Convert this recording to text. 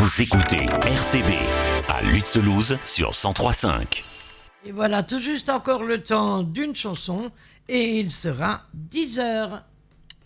Vous écoutez RCV à Lutzelouse sur 103.5. Et voilà, tout juste encore le temps d'une chanson et il sera 10 heures.